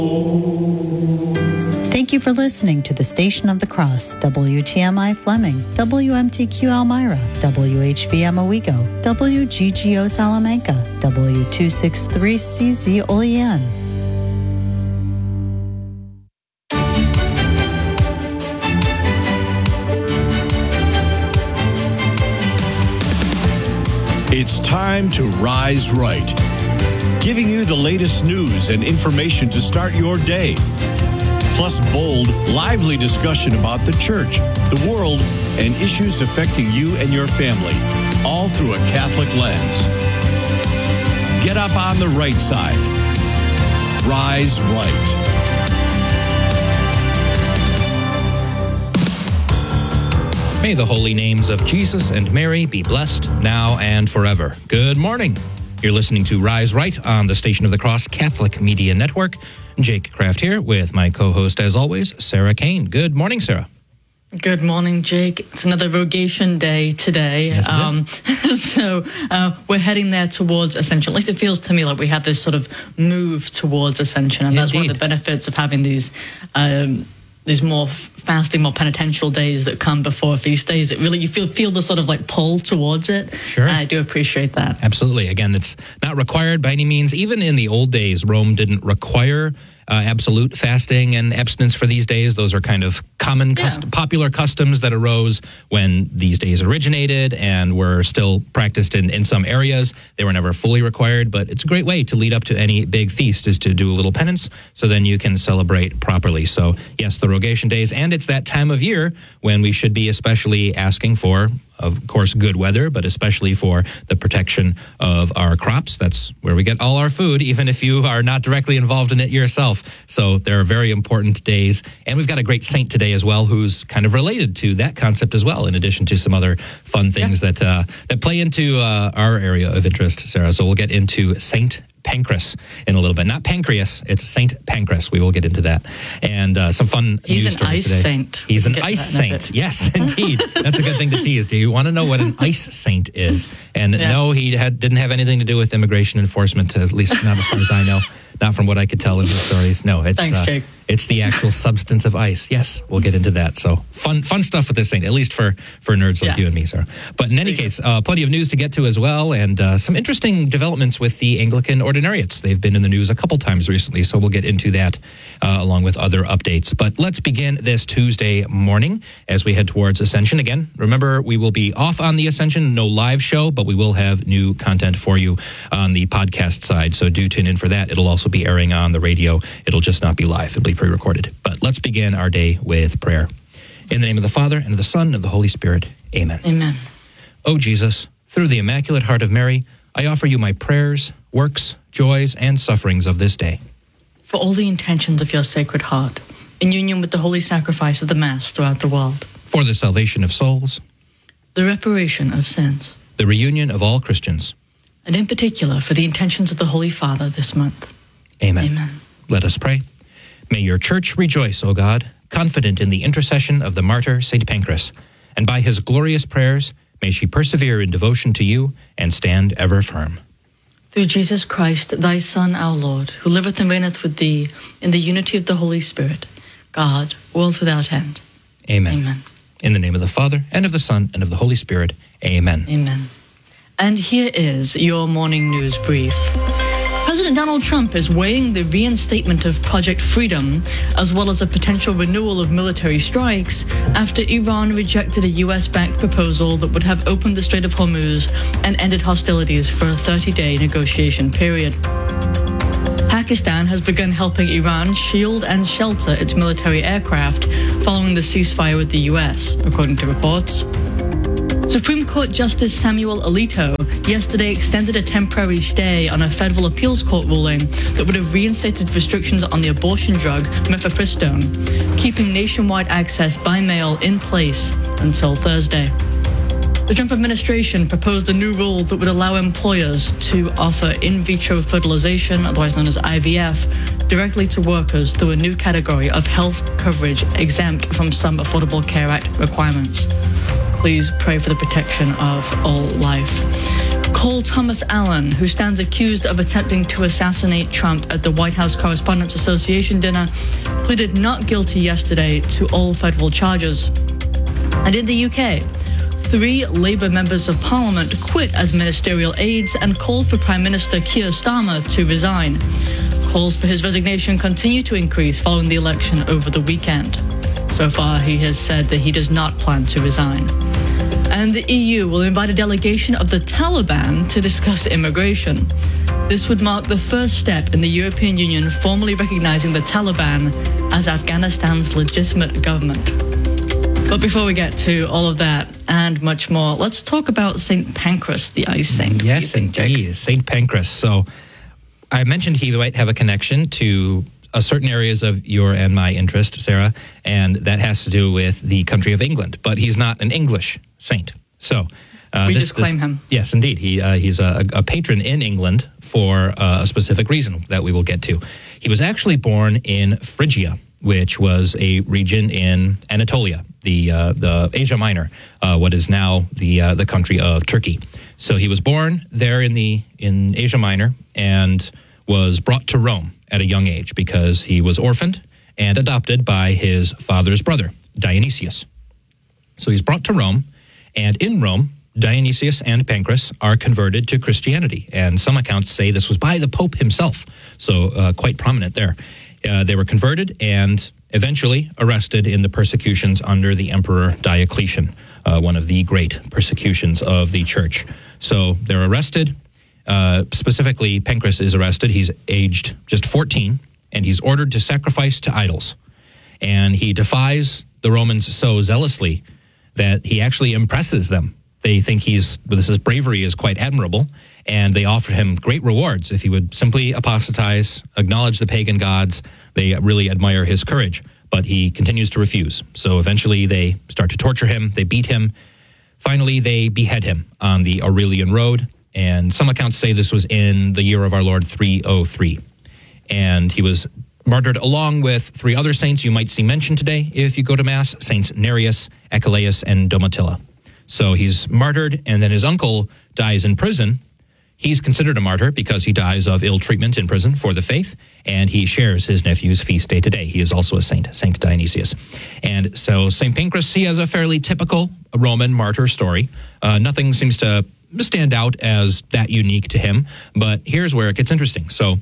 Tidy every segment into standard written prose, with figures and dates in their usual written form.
Thank you for listening to the Station of the Cross, WTMI Fleming, WMTQ Elmira, WHBM Owego, WGGO Salamanca, W263CZ Olean. It's time to rise right, giving you the latest news and information to start your day. Plus bold, lively discussion about the church, the world, and issues affecting you and your family, all through a Catholic lens. Get up on the right side. Rise right. May the holy names of Jesus and Mary be blessed now and forever. Good morning. You're listening to Rise Right on the Station of the Cross Catholic Media Network. Jake Kraft here with my co-host, as always, Sarah Kane. Good morning, Sarah. Good morning, Jake. It's another Rogation Day today. Yes, it is. So we're heading there towards Ascension. At least it feels to me like we have this sort of move towards Ascension. And that's one of the benefits of having these more fasting, more penitential days that come before feast days. It really, you feel the sort of like pull towards it. Sure. And I do appreciate that. Absolutely. Again, it's not required by any means. Even in the old days, Rome didn't require absolute fasting and abstinence for these days. Those are kind of common, popular customs that arose when these days originated and were still practiced in some areas. They were never fully required, but it's a great way to lead up to any big feast is to do a little penance so then you can celebrate properly. So yes, the Rogation days, and it's that time of year when we should be especially asking for, of course, good weather, but especially for the protection of our crops. That's where we get all our food, even if you are not directly involved in it yourself. So there are very important days. And we've got a great saint today as well, who's kind of related to that concept as well, in addition to some other fun things that play into our area of interest, Sarah. So we'll get into Saint Pancras in a little bit. Not pancreas, it's Saint Pancras. We will get into that. And some fun He's news an stories ice today. saint. He's an ice saint. Yes, indeed. That's a good thing to tease. Do you want to know what an ice saint is? And no, he didn't have anything to do with immigration enforcement, at least not as far as I know. Not from what I could tell in his stories. No, it's Thanks, Jake. It's the actual substance of ice. Yes, we'll get into that. So fun stuff with this saint, at least for nerds like you and me, Sarah. But in any case, plenty of news to get to as well, and some interesting developments with the Anglican ordinariates. They've been in the news a couple times recently, so we'll get into that along with other updates. But let's begin this Tuesday morning as we head towards Ascension. Again, remember, we will be off on the Ascension, no live show, but we will have new content for you on the podcast side, so do tune in for that. It'll also be airing on the radio. It'll just not be live. It'll be pre-recorded. But let's begin our day with prayer. In the name of the Father, and of the Son, and of the Holy Spirit. Amen. Amen. O Jesus, through the Immaculate Heart of Mary, I offer you my prayers, works, joys, and sufferings of this day. For all the intentions of your Sacred Heart, in union with the holy sacrifice of the Mass throughout the world. For the salvation of souls. The reparation of sins. The reunion of all Christians. And in particular, for the intentions of the Holy Father this month. Amen. Amen. Let us pray. May your church rejoice, O God, confident in the intercession of the martyr St. Pancras, and by his glorious prayers may she persevere in devotion to you and stand ever firm. Through Jesus Christ, thy Son, our Lord, who liveth and reigneth with thee in the unity of the Holy Spirit, God, world without end. Amen. Amen. In the name of the Father, and of the Son, and of the Holy Spirit. Amen. Amen. And here is your morning news brief. President Donald Trump is weighing the reinstatement of Project Freedom, as well as a potential renewal of military strikes, after Iran rejected a U.S.-backed proposal that would have opened the Strait of Hormuz and ended hostilities for a 30-day negotiation period. Pakistan has begun helping Iran shield and shelter its military aircraft following the ceasefire with the U.S., according to reports. Supreme Court Justice Samuel Alito yesterday extended a temporary stay on a federal appeals court ruling that would have reinstated restrictions on the abortion drug mifepristone, keeping nationwide access by mail in place until Thursday. The Trump administration proposed a new rule that would allow employers to offer in vitro fertilization, otherwise known as IVF, directly to workers through a new category of health coverage exempt from some Affordable Care Act requirements. Please pray for the protection of all life. Cole Thomas Allen, who stands accused of attempting to assassinate Trump at the White House Correspondents Association dinner, pleaded not guilty yesterday to all federal charges. And in the UK, 3 Labour members of Parliament quit as ministerial aides and called for Prime Minister Keir Starmer to resign. Calls for his resignation continue to increase following the election over the weekend. So far, he has said that he does not plan to resign. And the EU will invite a delegation of the Taliban to discuss immigration. This would mark the first step in the European Union formally recognizing the Taliban as Afghanistan's legitimate government. But before we get to all of that and much more, let's talk about St. Pancras, the ice saint. Yes, indeed, St. Pancras. So I mentioned he might have a connection to certain areas of your and my interest, Sarah, and that has to do with the country of England. But he's not an English saint. So we just claim him. Yes, indeed. He's a patron in England for a specific reason that we will get to. He was actually born in Phrygia, which was a region in Anatolia, the Asia Minor, what is now the country of Turkey. So he was born there in Asia Minor and was brought to Rome at a young age because he was orphaned and adopted by his father's brother, Dionysius. So he's brought to Rome, and in Rome, Dionysius and Pancras are converted to Christianity. And some accounts say this was by the Pope himself, so quite prominent there. They were converted and eventually arrested in the persecutions under the Emperor Diocletian, one of the great persecutions of the church. So they're arrested. Specifically, Pancras is arrested. He's aged just 14, and he's ordered to sacrifice to idols. And he defies the Romans so zealously that he actually impresses them. They think his bravery is quite admirable, and they offered him great rewards if he would simply apostatize, acknowledge the pagan gods. They really admire his courage, but he continues to refuse. So eventually they start to torture him, they beat him. Finally, they behead him on the Aurelian Road, and some accounts say this was in the year of our Lord 303. And he was martyred along with 3 other saints you might see mentioned today if you go to Mass, Saints Nereus, Achilles, and Domitilla. So he's martyred, and then his uncle dies in prison. He's considered a martyr because he dies of ill treatment in prison for the faith, and he shares his nephew's feast day today. He is also a saint, Saint Dionysius. And so St. Pancras, he has a fairly typical Roman martyr story. Nothing seems to stand out as that unique to him, but here's where it gets interesting. So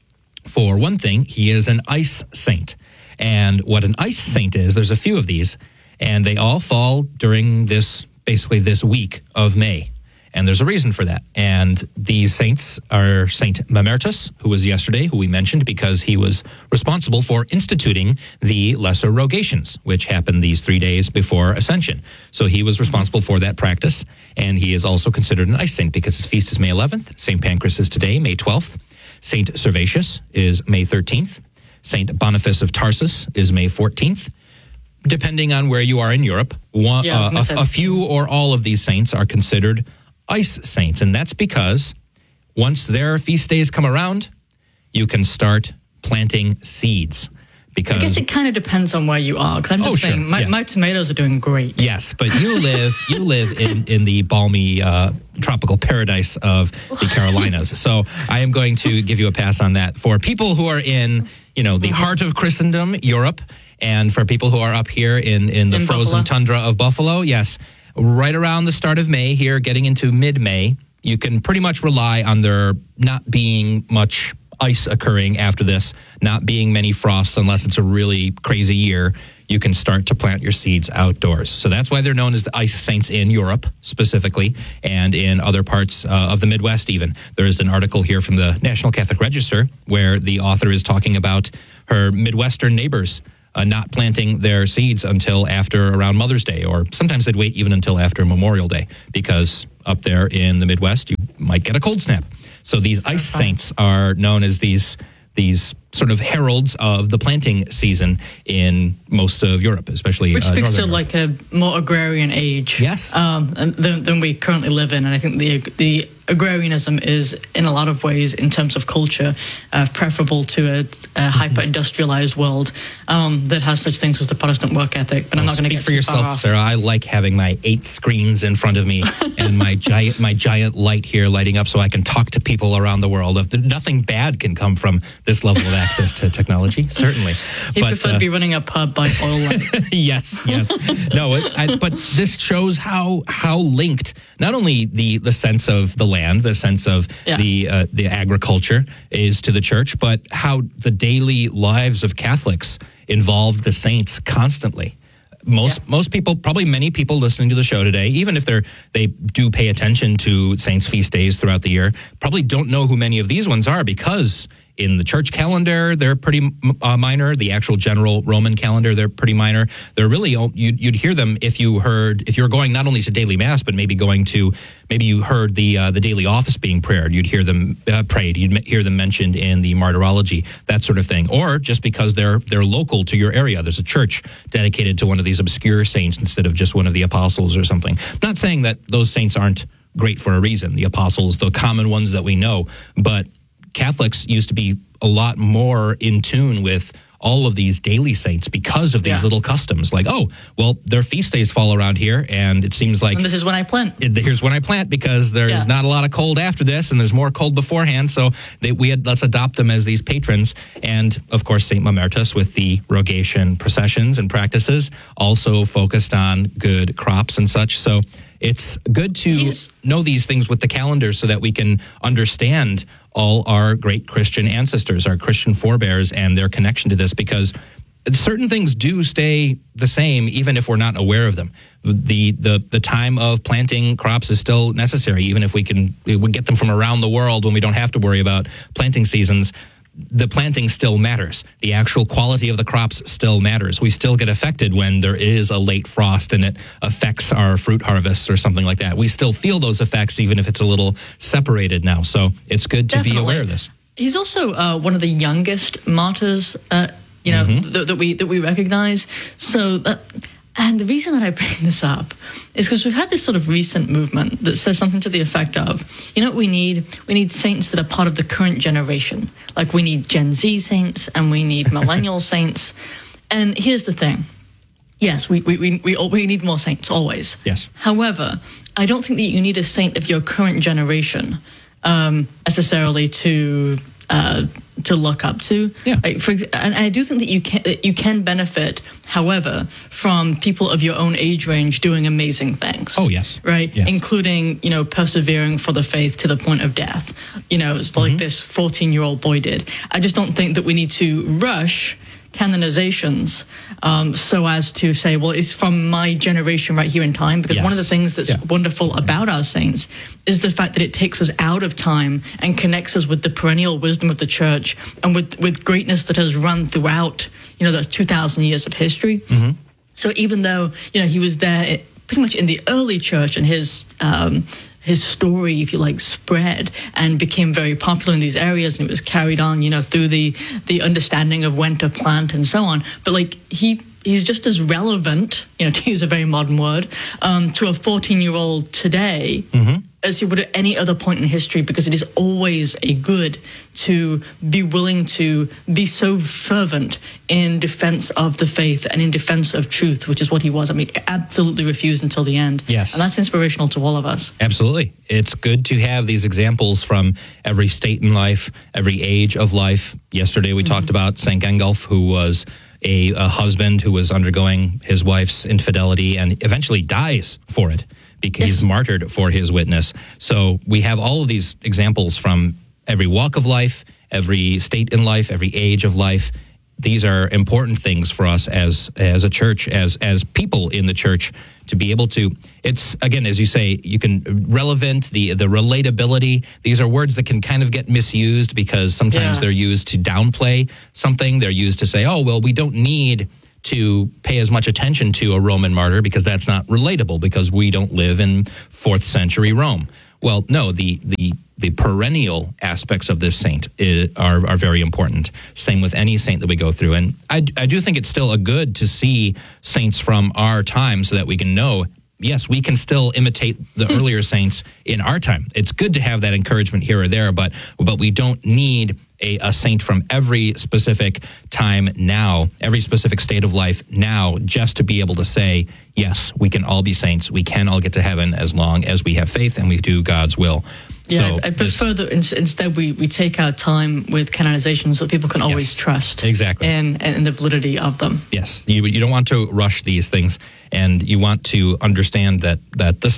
for one thing, he is an ice saint. And what an ice saint is, there's a few of these, and they all fall during this week of May. And there's a reason for that. And these saints are Saint Mamertus, who was yesterday, who we mentioned because he was responsible for instituting the Lesser Rogations, which happened these 3 days before Ascension. So he was responsible for that practice. And he is also considered an ice saint because his feast is May 11th. St. Pancras is today, May 12th. St. Servatius is May 13th. St. Boniface of Tarsus is May 14th. Depending on where you are in Europe, a few or all of these saints are considered ice saints. And that's because once their feast days come around, you can start planting seeds. Because I guess it kind of depends on where you are. Because I'm just saying, my tomatoes are doing great. Yes, but you live in the balmy tropical paradise of the Carolinas. So I am going to give you a pass on that. For people who are in, the heart of Christendom, Europe, and for people who are up here in the frozen tundra of Buffalo, yes, right around the start of May here, getting into mid-May, you can pretty much rely on there not being much ice occurring after this, not being many frosts unless it's a really crazy year. You can start to plant your seeds outdoors. So that's why they're known as the ice saints in Europe specifically, and in other parts of the Midwest even. There is an article here from the National Catholic Register where the author is talking about her Midwestern neighbors not planting their seeds until after around Mother's Day, or sometimes they'd wait even until after Memorial Day, because up there in the Midwest, you might get a cold snap. So these ice saints are known as these sort of heralds of the planting season in most of Europe, especially which speaks to Europe. like a more agrarian age, yes, than we currently live in. And I think the agrarianism is, in a lot of ways, in terms of culture, preferable to a hyper-industrialized world that has such things as the Protestant work ethic. But I'm not going to get for too yourself, far off. Sarah. I like having my 8 screens in front of me and my giant light here lighting up so I can talk to people around the world. Nothing bad can come from this level of access to technology, certainly. You prefer to be running a pub by oil light. Yes. No, but this shows how linked not only the sense of the land, the sense of the agriculture is to the church, but how the daily lives of Catholics involved the saints constantly. Most people, probably many people listening to the show today, even if they do pay attention to saints' feast days throughout the year, probably don't know who many of these ones are because in the church calendar, they're pretty minor. The actual general Roman calendar, they're pretty minor. They're really, you'd hear them if you were going not only to daily mass, but maybe you heard the daily office being prayed. You'd hear them prayed. You'd hear them mentioned in the martyrology, that sort of thing. Or just because they're local to your area. There's a church dedicated to one of these obscure saints instead of just one of the apostles or something. I'm not saying that those saints aren't great for a reason. The apostles, the common ones that we know, but Catholics used to be a lot more in tune with all of these daily saints because of these little customs. Like, oh, well, their feast days fall around here, and it seems like... And this is when I plant. Here's when I plant, because there's not a lot of cold after this, and there's more cold beforehand, so let's adopt them as these patrons. And, of course, St. Mamertus, with the Rogatian processions and practices, also focused on good crops and such. So it's good to know these things with the calendar so that we can understand all our great Christian ancestors, our Christian forebears, and their connection to this, because certain things do stay the same even if we're not aware of them. The time of planting crops is still necessary, even if we get them from around the world when we don't have to worry about planting seasons. The planting still matters. The actual quality of the crops still matters. We still get affected when there is a late frost and it affects our fruit harvests or something like that. We still feel those effects even if it's a little separated now. So it's good to be aware of this. He's also one of the youngest martyrs, that we recognize. So and the reason that I bring this up is because we've had this sort of recent movement that says something to the effect of, we need saints that are part of the current generation. Like we need Gen Z saints and we need millennial saints. And here's the thing. Yes, we need more saints always. Yes. However, I don't think that you need a saint of your current generation necessarily to look up to. Yeah. And I do think that you can benefit, however, from people of your own age range doing amazing things. Oh, yes. Right? Yes. Including, persevering for the faith to the point of death. It's like this 14-year-old boy did. I just don't think that we need to rush canonizations so as to say, well, it's from my generation right here in time, because one of the things that's wonderful about our saints is the fact that it takes us out of time and connects us with the perennial wisdom of the church and with greatness that has run throughout, those 2,000 years of history. Mm-hmm. So even though, he was there pretty much in the early church and his story, if you like, spread and became very popular in these areas, and it was carried on, through the understanding of when to plant and so on. But he's just as relevant, to use a very modern word, to a 14-year-old today as he would at any other point in history, because it is always a good to be willing to be so fervent in defense of the faith and in defense of truth, which is what he was. I mean, absolutely refused until the end. Yes. And that's inspirational to all of us. Absolutely. It's good to have these examples from every state in life, every age of life. Yesterday we talked about St. Gengulf, who was a husband who was undergoing his wife's infidelity and eventually dies for it, because he's martyred for his witness. So we have all of these examples from every walk of life, every state in life, every age of life. These are important things for us as a church, as people in the church, to be able to. It's, again, as you say, the relatability. These are words that can kind of get misused because sometimes they're used to downplay something. They're used to say, oh, well, we don't need to pay as much attention to a Roman martyr because that's not relatable, because we don't live in 4th century Rome. Well, no, the perennial aspects of this saint are very important. Same with any saint that we go through. And I do think it's still good to see saints from our time so that we can know, yes, we can still imitate the earlier saints in our time. It's good to have that encouragement here or there, but we don't need a saint from every specific time now, every specific state of life now, just to be able to say, yes, we can all be saints. We can all get to heaven as long as we have faith and we do God's will. Yeah, so I prefer that instead we take our time with canonizations so people can always trust. Exactly. And the validity of them. Yes, you don't want to rush these things, and you want to understand that the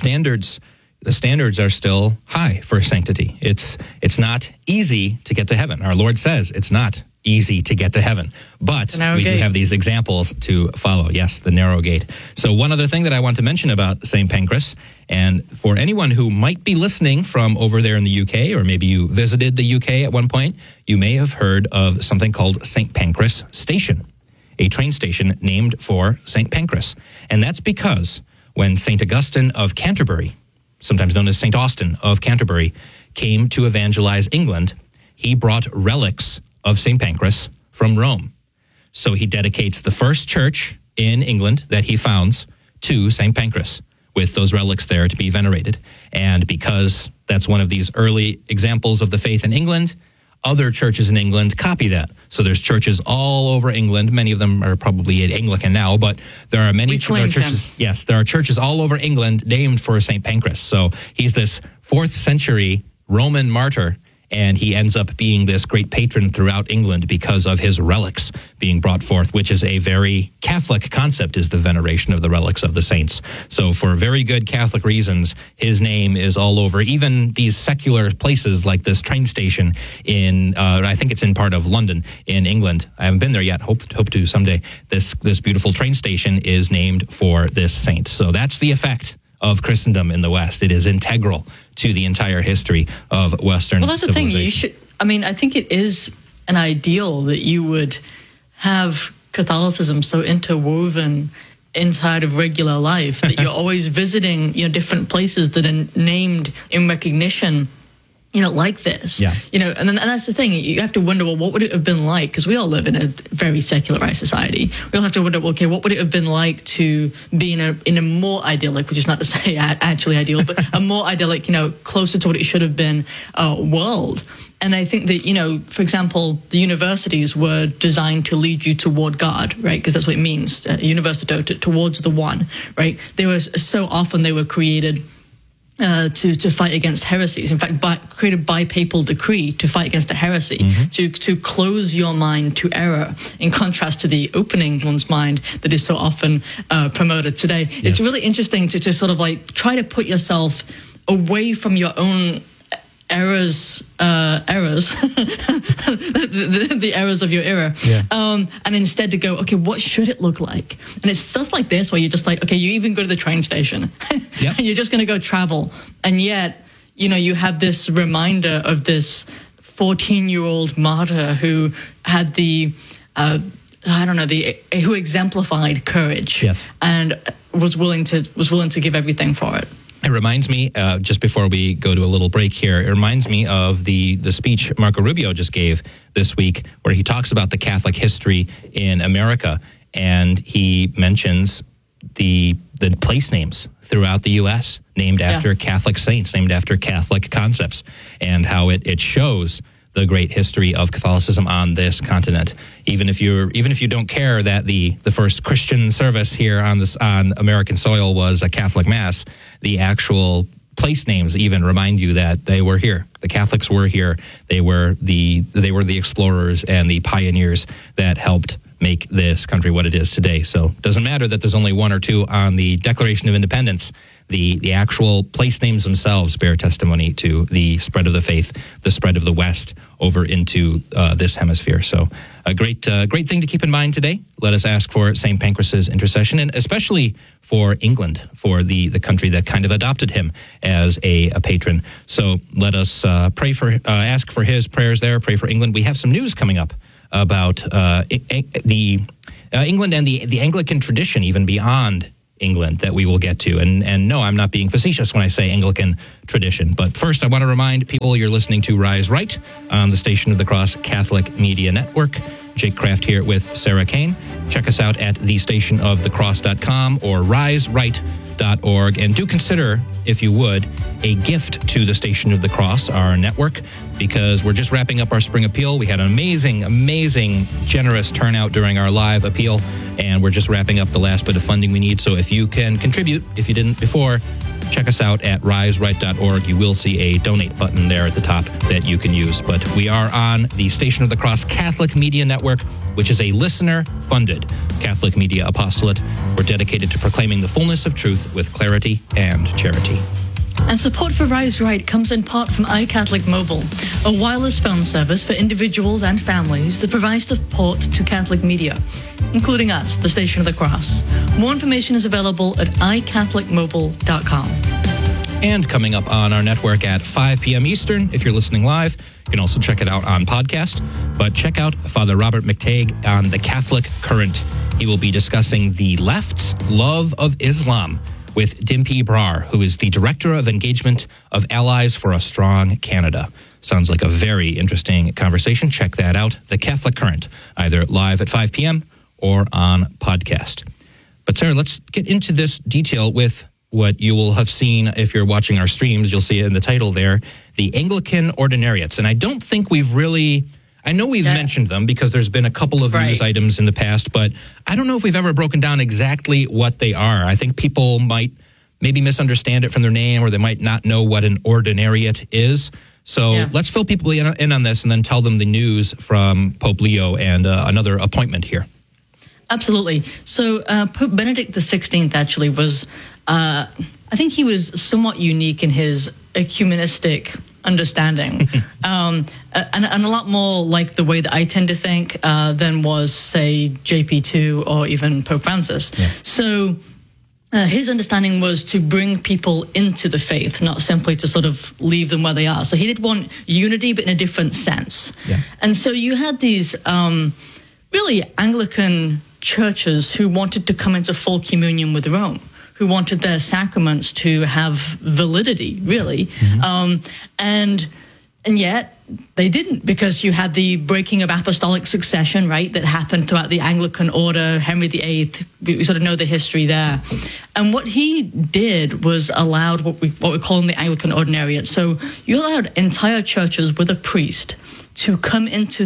standards are still high for sanctity. It's not easy to get to heaven. Our Lord says it's not easy to get to heaven, but we do have these examples to follow. Yes, the narrow gate. So one other thing that I want to mention about St. Pancras, and for anyone who might be listening from over there in the UK, or maybe you visited the UK at one point, you may have heard of something called St. Pancras Station, a train station named for St. Pancras. And that's because when St. Augustine of Canterbury, sometimes known as St. Austin of Canterbury, came to evangelize England, he brought relics of St. Pancras from Rome. So he dedicates the first church in England that he founds to St. Pancras, with those relics there to be venerated. And because that's one of these early examples of the faith in England, other churches in England copy that. So there's churches all over England. Many of them are probably Anglican now, but there are many churches. Yes, there are churches all over England named for St. Pancras. So he's this 4th century Roman martyr, and he ends up being this great patron throughout England because of his relics being brought forth, which is a very Catholic concept, is the veneration of the relics of the saints. So for very good Catholic reasons, his name is all over even these secular places like this train station in, I think it's in part of London in England. I haven't been there yet, hope to someday. This beautiful train station is named for this saint. So that's the effect of Christendom in the West. It is integral to the entire history of Western civilization. Well, that's the thing. You should. I mean, I think it is an ideal that you would have Catholicism so interwoven inside of regular life that you're always visiting, different places that are named in recognition, like this. Yeah. And that's the thing. You have to wonder, well, what would it have been like? Because we all live in a very secularized society. We all have to wonder, okay, what would it have been like to be in a more idyllic, which is not to say actually ideal, but a more idyllic, closer to what it should have been world. And I think that, for example, the universities were designed to lead you toward God, right? Because that's what it means, universito, towards the one, right? So often they were created to fight against heresies. In fact, created by papal decree to fight against a heresy, to close your mind to error, in contrast to the opening one's mind that is so often promoted today. Yes. It's really interesting to sort of like try to put yourself away from your own errors, the errors of your era, and instead to go, okay, what should it look like? And it's stuff like this where you're just like, okay, you even go to the train station, and you're just going to go travel, and yet, you have this reminder of this 14-year-old martyr who had who exemplified courage, and was willing to give everything for it. It reminds me, just before we go to a little break here, it reminds me of the speech Marco Rubio just gave this week, where he talks about the Catholic history in America, and he mentions the place names throughout the U.S. named after Catholic saints, named after Catholic concepts, and how it shows the great history of Catholicism on this continent. Even if you don't care that the first Christian service here on American soil was a Catholic Mass, the actual place names even remind you that they were here. The Catholics were here. They were the explorers and the pioneers that helped make this country what it is today. So it doesn't matter that there's only one or two on the Declaration of Independence. The actual place names themselves bear testimony to the spread of the faith, the spread of the West over into this hemisphere. So a great thing to keep in mind today. Let us ask for St. Pancras' intercession, and especially for England, for the country that kind of adopted him as a patron. So let us ask for his prayers there, pray for England. We have some news coming up about England and the Anglican tradition, even beyond England that we will get to. And no, I'm not being facetious when I say Anglican tradition. But first, I want to remind people you're listening to Rise Right on the Station of the Cross Catholic Media Network. Jake Kraft here with Sarah Kane. Check us out at thestationofthecross.com or riseright.org. And do consider, if you would, a gift to the Station of the Cross, our network, because we're just wrapping up our spring appeal. We had an amazing, generous turnout during our live appeal, and we're just wrapping up the last bit of funding we need. So if you can contribute, if you didn't before, check us out at riseright.org. You will see a donate button there at the top that you can use. But we are on the Station of the Cross Catholic Media Network, which is a listener-funded Catholic media apostolate. We're dedicated to proclaiming the fullness of truth with clarity and charity. And support for Rise Right comes in part from iCatholic Mobile, a wireless phone service for individuals and families that provides support to Catholic media, including us, the Station of the Cross. More information is available at iCatholicMobile.com. And coming up on our network at 5 p.m. Eastern, if you're listening live, you can also check it out on podcast. But check out Father Robert McTague on The Catholic Current. He will be discussing the left's love of Islam with Dimpy Brar, who is the Director of Engagement of Allies for a Strong Canada. Sounds like a very interesting conversation. Check that out. The Catholic Current, either live at 5 p.m. or on podcast. But Sarah, let's get into this detail with what you will have seen if you're watching our streams. You'll see it in the title there, the Anglican Ordinariates. And I don't think we've really... I know we've mentioned them because there's been a couple of news items in the past, but I don't know if we've ever broken down exactly what they are. I think people might maybe misunderstand it from their name, or they might not know what an ordinariate is. So let's fill people in on this and then tell them the news from Pope Leo and another appointment here. Absolutely. So Pope Benedict XVI actually was, I think he was somewhat unique in his ecumenistic understanding, and a lot more like the way that I tend to think than was, say, JP2 or even Pope Francis. Yeah. So his understanding was to bring people into the faith, not simply to sort of leave them where they are. So he did want unity, but in a different sense. Yeah. And so you had these really Anglican churches who wanted to come into full communion with Rome, who wanted their sacraments to have validity, really. Mm-hmm. And yet they didn't, because you had the breaking of apostolic succession, right, that happened throughout the Anglican order, Henry VIII. We sort of know the history there. And what he did was allowed what we're calling the Anglican Ordinariate. So you allowed entire churches with a priest to come into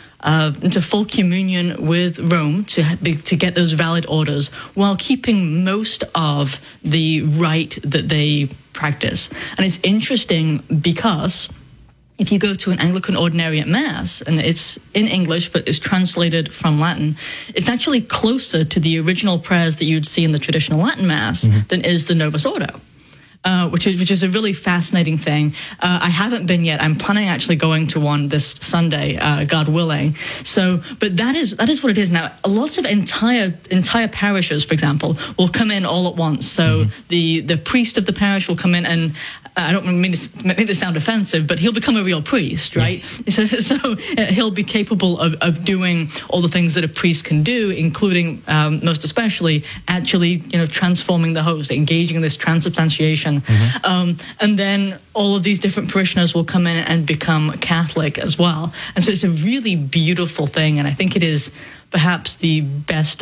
into full communion with Rome to get those valid orders, while keeping most of the rite that they practice. And it's interesting because if you go to an Anglican Ordinariate Mass, and it's in English, but it's translated from Latin, it's actually closer to the original prayers that you'd see in the traditional Latin Mass than is the Novus Ordo. Which is a really fascinating thing. I haven't been yet. I'm planning actually going to one this Sunday, God willing. So, but that is what it is now. Lots of entire parishes, for example, will come in all at once. So the priest of the parish will come in, and I don't mean to make this sound offensive, but he'll become a real priest, right? Yes. So he'll be capable of doing all the things that a priest can do, including most especially actually transforming the host, engaging in this transubstantiation. And then all of these different parishioners will come in and become Catholic as well. And so it's a really beautiful thing. And I think it is perhaps the best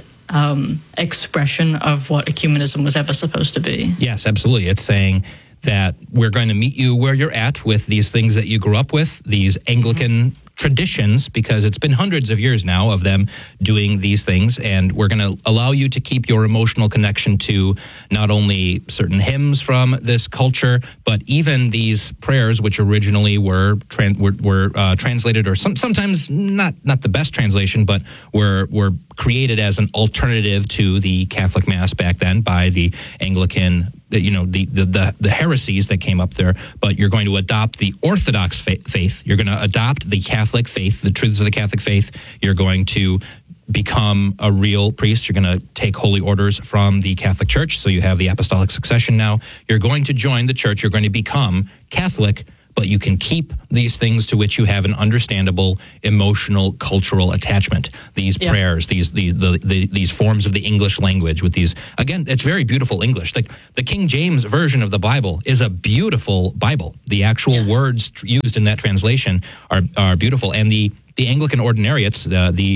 expression of what ecumenism was ever supposed to be. Yes, absolutely. It's saying that we're going to meet you where you're at with these things that you grew up with, these Anglican traditions, because it's been hundreds of years now of them doing these things, and we're going to allow you to keep your emotional connection to not only certain hymns from this culture, but even these prayers, which originally were translated, or sometimes not the best translation, but were created as an alternative to the Catholic Mass back then by the Anglican, the heresies that came up there. But you're going to adopt the Orthodox faith. You're going to adopt the Catholic faith, the truths of the Catholic faith. You're going to become a real priest. You're going to take holy orders from the Catholic Church. So you have the apostolic succession now. You're going to join the church. You're going to become Catholic, but you can keep these things to which you have an understandable emotional, cultural attachment. These prayers, these forms of the English language with these, again, it's very beautiful English. The King James Version of the Bible is a beautiful Bible. The actual words used in that translation are beautiful. And the Anglican ordinariates,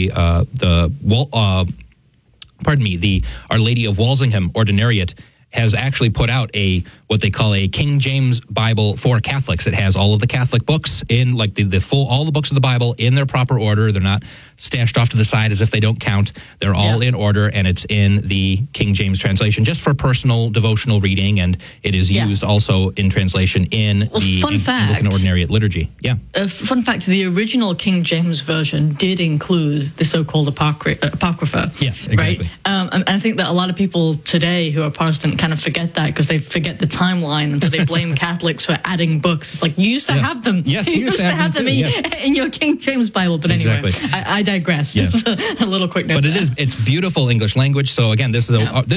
Our Lady of Walsingham Ordinariate has actually put out what they call a King James Bible for Catholics. It has all of the Catholic books in, like all the books of the Bible in their proper order. They're not stashed off to the side as if they don't count. They're all in order, and it's in the King James translation just for personal devotional reading, and it is used also in translation in the Anglican Ordinariate liturgy. Fun fact, the original King James Version did include the so-called Apocrypha. Yes, exactly. Right? And I think that a lot of people today who are Protestant kind of forget that because they forget the timeline, and so they blame Catholics for adding books. It's like, you used to have them. Yes, you used to have them in your King James Bible. But anyway, I digress. Just a little quick note. But it's beautiful English language. So again, this is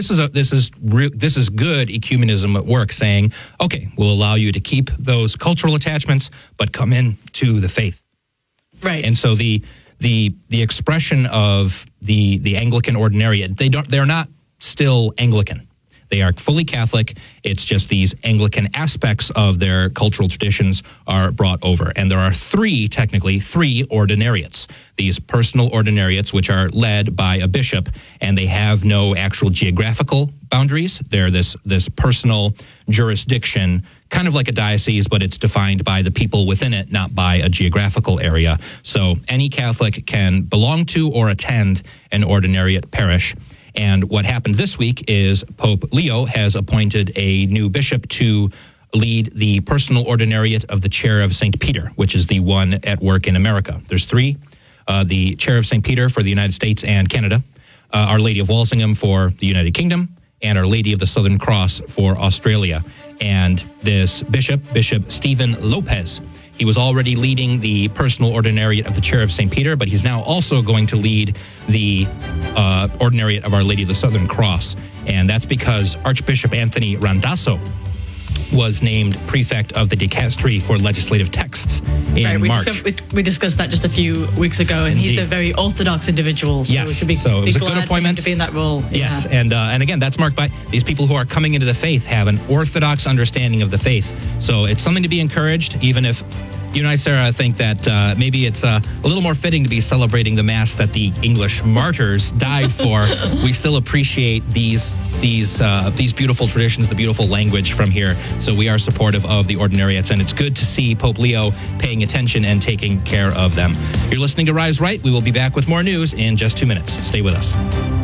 good ecumenism at work, saying, okay, we'll allow you to keep those cultural attachments, but come into the faith. Right. And so the expression of the Anglican Ordinariate, they're not still Anglican. They are fully Catholic. It's just these Anglican aspects of their cultural traditions are brought over. And there are technically three ordinariates. These personal ordinariates, which are led by a bishop, and they have no actual geographical boundaries. They're this personal jurisdiction, kind of like a diocese, but it's defined by the people within it, not by a geographical area. So any Catholic can belong to or attend an ordinariate parish. And what happened this week is Pope Leo has appointed a new bishop to lead the personal ordinariate of the Chair of St. Peter, which is the one at work in America. There's three, the Chair of St. Peter for the United States and Canada, Our Lady of Walsingham for the United Kingdom, and Our Lady of the Southern Cross for Australia. And this Bishop Stephen Lopez, he was already leading the personal ordinariate of the Chair of St. Peter, but he's now also going to lead the ordinariate of Our Lady of the Southern Cross. And that's because Archbishop Anthony Randazzo was named prefect of the dicastery for legislative texts in March. We discussed that just a few weeks ago, and he's a very orthodox individual. So we should be, so it was a good appointment to be in that role. Yes, and again, that's marked by these people who are coming into the faith have an orthodox understanding of the faith. So it's something to be encouraged, even if you and I, Sarah, think that maybe it's a little more fitting to be celebrating the Mass that the English martyrs died for. We still appreciate these beautiful traditions, the beautiful language from here. So we are supportive of the ordinariates, and it's good to see Pope Leo paying attention and taking care of them. You're listening to Rise Right. We will be back with more news in just 2 minutes. Stay with us.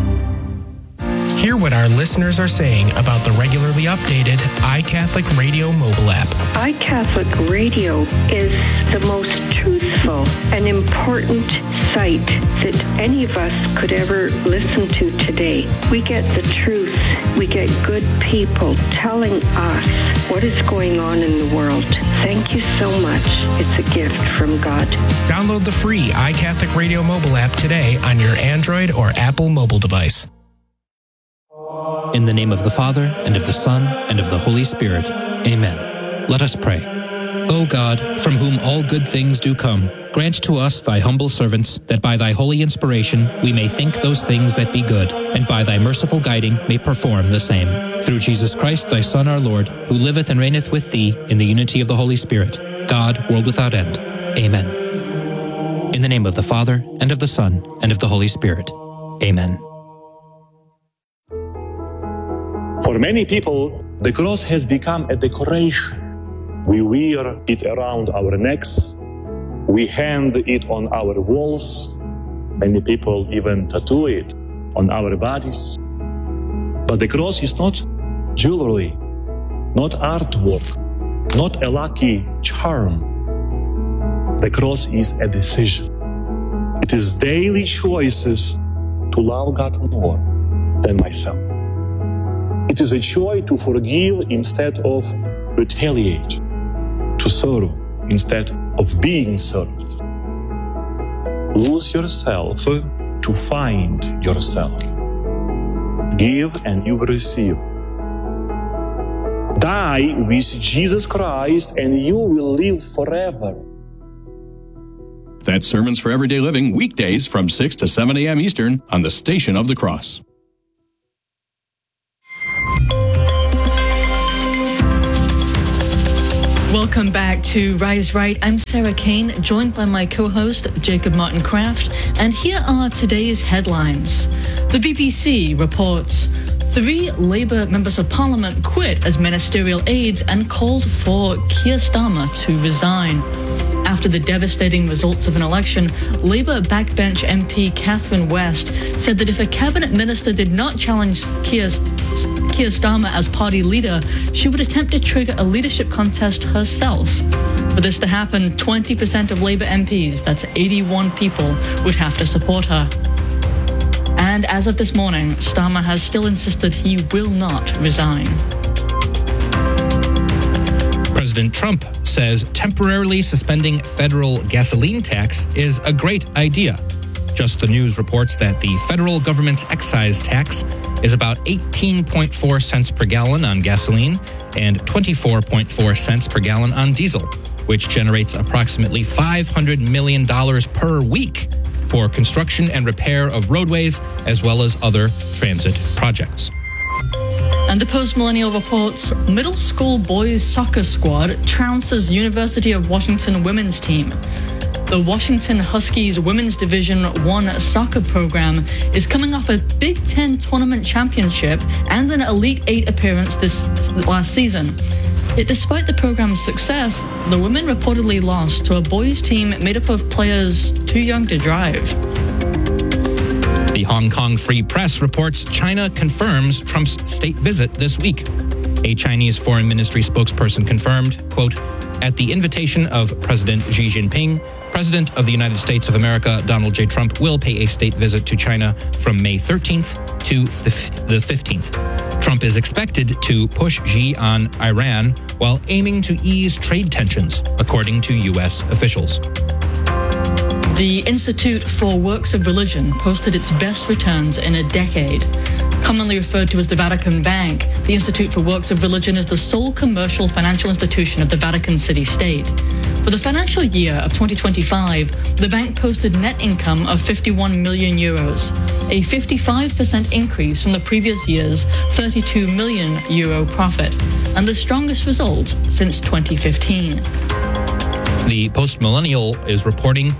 Hear what our listeners are saying about the regularly updated iCatholic Radio mobile app. iCatholic Radio is the most truthful and important site that any of us could ever listen to today. We get the truth. We get good people telling us what is going on in the world. Thank you so much. It's a gift from God. Download the free iCatholic Radio mobile app today on your Android or Apple mobile device. In the name of the Father, and of the Son, and of the Holy Spirit. Amen. Let us pray. O God, from whom all good things do come, grant to us, thy humble servants, that by thy holy inspiration we may think those things that be good, and by thy merciful guiding may perform the same. Through Jesus Christ, thy Son, our Lord, who liveth and reigneth with thee in the unity of the Holy Spirit, God, world without end. Amen. In the name of the Father, and of the Son, and of the Holy Spirit. Amen. For many people, the cross has become a decoration. We wear it around our necks. We hang it on our walls. Many people even tattoo it on our bodies. But the cross is not jewelry, not artwork, not a lucky charm. The cross is a decision. It is daily choices to love God more than myself. It is a choice to forgive instead of retaliate, to serve instead of being served. Lose yourself to find yourself. Give and you will receive. Die with Jesus Christ and you will live forever. That's Sermons for Everyday Living, weekdays from 6 to 7 a.m. Eastern on the Station of the Cross. Welcome back to Rise Right. I'm Sarah Kane, joined by my co-host, Jacob Martin Kraft, and here are today's headlines. The BBC reports 3 Labour members of Parliament quit as ministerial aides and called for Keir Starmer to resign. After the devastating results of an election, Labour backbench MP Catherine West said that if a cabinet minister did not challenge Keir Starmer as party leader, she would attempt to trigger a leadership contest herself. For this to happen, 20% of Labour MPs, that's 81 people, would have to support her. And as of this morning, Starmer has still insisted he will not resign. President Trump says temporarily suspending federal gasoline tax is a great idea. Just the News reports that the federal government's excise tax is about 18.4 cents per gallon on gasoline and 24.4 cents per gallon on diesel, which generates approximately $500 million per week for construction and repair of roadways as well as other transit projects. And the Post-Millennial reports middle school boys soccer squad trounces University of Washington women's team. The Washington Huskies Women's Division I soccer program is coming off a Big Ten tournament championship and an Elite Eight appearance this last season. Yet despite the program's success, the women reportedly lost to a boys team made up of players too young to drive. The Hong Kong Free Press reports China confirms Trump's state visit this week. A Chinese Foreign Ministry spokesperson confirmed, quote, at the invitation of President Xi Jinping, President of the United States of America, Donald J. Trump, will pay a state visit to China from May 13th to the 15th. Trump is expected to push Xi on Iran while aiming to ease trade tensions, according to U.S. officials. The Institute for Works of Religion posted its best returns in a decade. Commonly referred to as the Vatican Bank, the Institute for Works of Religion is the sole commercial financial institution of the Vatican City State. For the financial year of 2025, the bank posted net income of 51 million euros, a 55% increase from the previous year's 32 million euro profit, and the strongest result since 2015. The Post-Millennial is reporting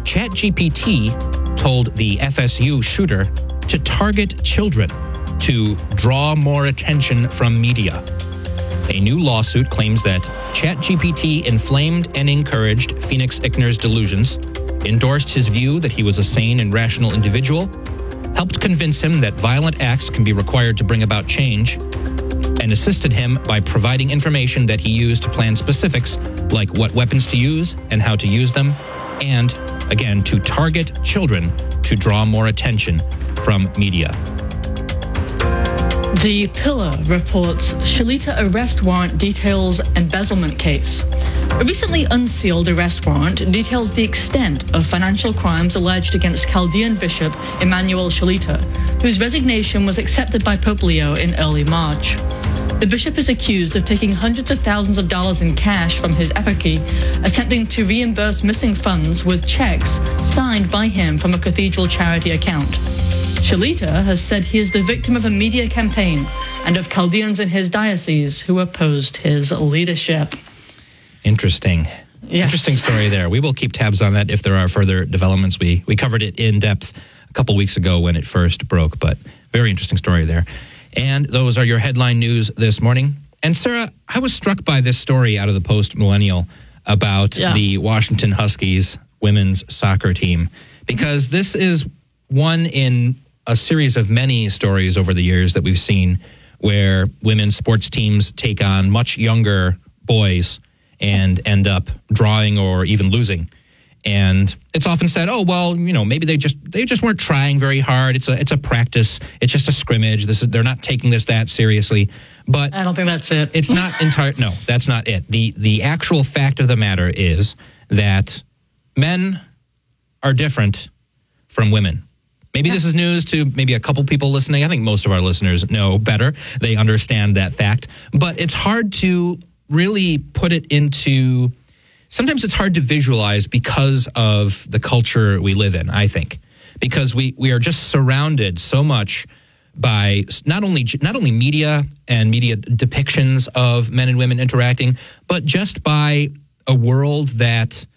ChatGPT told the FSU shooter to target children to draw more attention from media. A new lawsuit claims that ChatGPT inflamed and encouraged Phoenix Ickner's delusions, endorsed his view that he was a sane and rational individual, helped convince him that violent acts can be required to bring about change, and assisted him by providing information that he used to plan specifics like what weapons to use and how to use them, and, again, to target children to draw more attention from media. The Pillar reports Shalita arrest warrant details embezzlement case. A recently unsealed arrest warrant details the extent of financial crimes alleged against Chaldean Bishop Emmanuel Shalita, whose resignation was accepted by Pope Leo in early March. The bishop is accused of taking hundreds of thousands of dollars in cash from his eparchy, attempting to reimburse missing funds with checks signed by him from a cathedral charity account. Shalita has said he is the victim of a media campaign and of Chaldeans in his diocese who opposed his leadership. Interesting. Yes. Interesting story there. We will keep tabs on that if there are further developments. We covered it in depth a couple weeks ago when it first broke, but very interesting story there. And those are your headline news this morning. And Sarah, I was struck by this story out of the Post-Millennial about the Washington Huskies women's soccer team, because this is one in a series of many stories over the years that we've seen where women's sports teams take on much younger boys and end up drawing or even losing. And it's often said, oh, well, you know, maybe they just weren't trying very hard. It's a practice. It's just a scrimmage. They're not taking this that seriously. But I don't think that's it. It's not entire. No, that's not it. The actual fact of the matter is that men are different from women. Maybe this is news to maybe a couple people listening. I think most of our listeners know better. They understand that fact. But it's hard to really put it into... Sometimes it's hard to visualize because of the culture we live in, I think. Because we are just surrounded so much by not only media and media depictions of men and women interacting, but just by a world that